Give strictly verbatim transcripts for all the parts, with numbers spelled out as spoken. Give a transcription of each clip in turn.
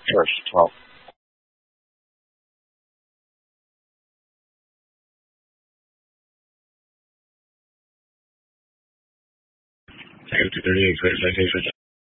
George twelve. Tango two thirty-eight, clear citation.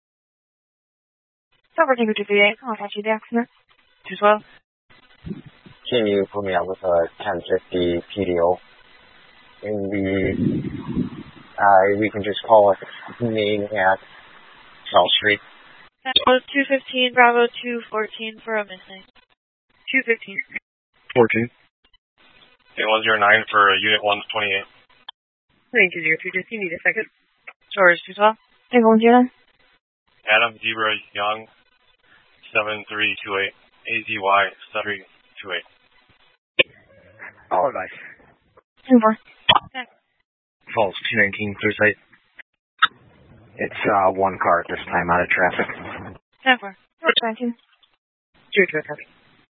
Over Tango two thirty-eight, I'll attach you the accident. two twelve. Can you put me out with a ten fifty P D O? In the, uh, we can just call it name at South Street. Bravo two fifteen, Bravo two fourteen for a missing. two fifteen. fourteen. Okay, one zero nine for Unit one twenty-eight. Nine two zero two, just you need a second. George two twelve. Tango one zero nine. Adam Zebra Young, seven three two eight. A Z Y seven three two eight. All advice. two four. Falls two nineteen, clear site. It's uh, one car at this time out of traffic. ten four. nineteen. two two copy.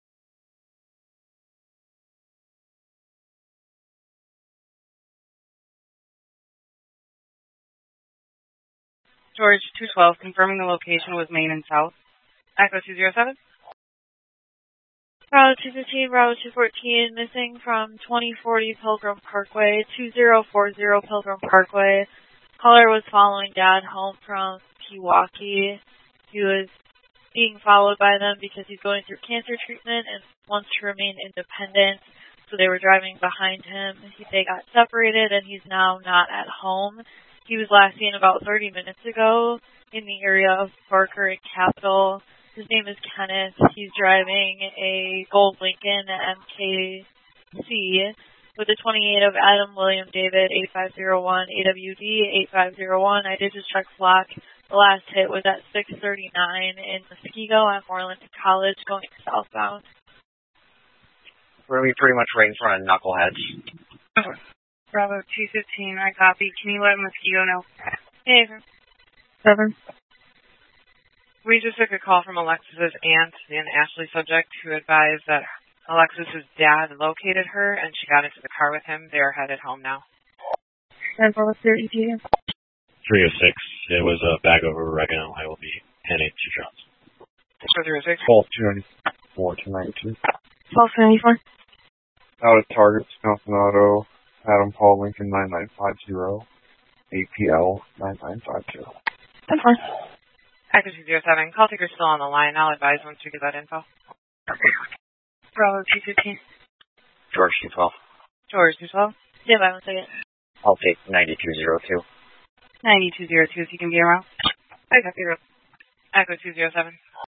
George two twelve, confirming the location was Main and South. Echo two zero seven. Bravo two fifteen, Bravo two fourteen, missing from twenty forty Pilgrim Parkway, two zero four zero Pilgrim Parkway. Caller was following Dad home from Pewaukee. He was being followed by them because he's going through cancer treatment and wants to remain independent. So they were driving behind him. He, they got separated and he's now not at home. He was last seen about thirty minutes ago in the area of Barker and Capitol. His name is Kenneth. He's driving a gold Lincoln M K C with a twenty-eight of Adam William David eight five zero one A W D eight five zero one. I did just check Flock. The last hit was at six thirty-nine in Muskego at Moreland College going southbound. We're going to be pretty much right in front of Knuckleheads. Bravo two fifteen, I copy. Can you let Muskego know? Hey, seven. We just took a call from Alexis's aunt, an Ashley subject, who advised that Alexis's dad located her and she got into the car with him. They are headed home now. ten four, what's their E T A? three oh six. It was a bag over oregano. I will be handing two shots. So three oh six. Falls two ninety-four, two ninety-two. False ninety-four. Out of Target, Wisconsin Auto, Adam Paul Lincoln nine nine five zero, A P L nine nine five zero. ten four. Echo two zero seven. Call taker's still on the line. I'll advise once we get that info. Bravo two fifteen. George two twelve. George two twelve. Stand by one second. I'll take ninety-two zero two. ninety-two zero two, if you can be around. I got zero. Echo two zero seven.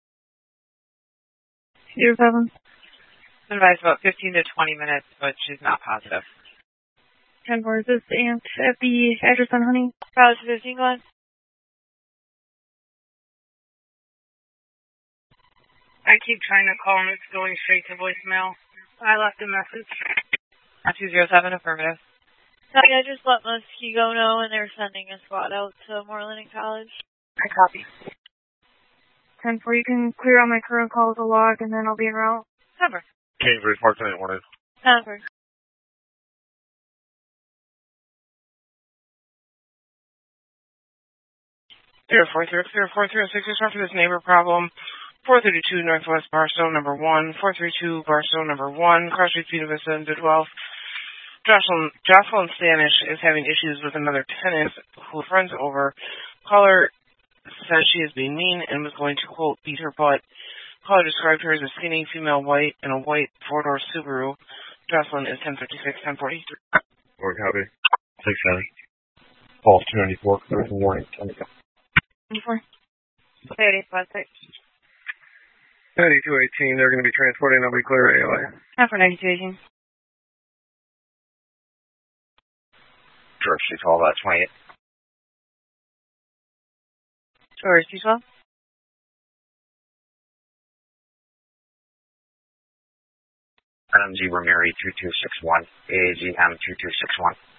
Zero seven. Advise about fifteen to twenty minutes, but she's not positive. ten four, is this the aunt at the address on Honey? Bravo two fifteen, go on. I keep trying to call and it's going straight to voicemail. I left a message. two zero seven, affirmative. So I just let Muskego know and they're sending a squad out to Moreland College. I copy. ten four, you can clear out my current call to log and then I'll be en route. ten four. Cambridge Park tonight, wanted. ten four. zero four zero zero four zero six, just for this neighbor problem. four thirty-two Northwest Barstow, number one. four thirty-two Barstow, number one. Cross Street, Peter Vista, to twelve. Jocelyn, Jocelyn Stanish is having issues with another tenant who friends over. Caller says she is being mean and was going to, quote, beat her butt. Caller described her as a skinny female white in a white four-door Subaru. Jocelyn is ten fifty-six, ten forty-three. Or copy. six seven. Falls two ninety-four, clear for warning. twenty-four. thirty, five, six. ninety-two eighteen, they're going to be transporting, they'll be clear A O A. ten four, ninety-two eighteen. George two twelve, uh, twenty-eight. George two twelve. Adam Zebra Mary two two six one. A Z M two two six one.